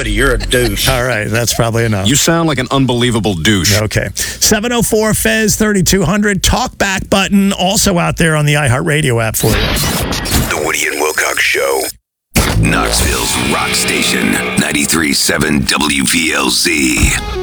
Woody, you're a douche. All right, that's probably enough. You sound like an unbelievable douche. Okay. 704 Fez 3200 talkback button also out there on the iHeartRadio app for you. The Woody and Wilcox Show. Knoxville's rock station, 93.7 WVLZ.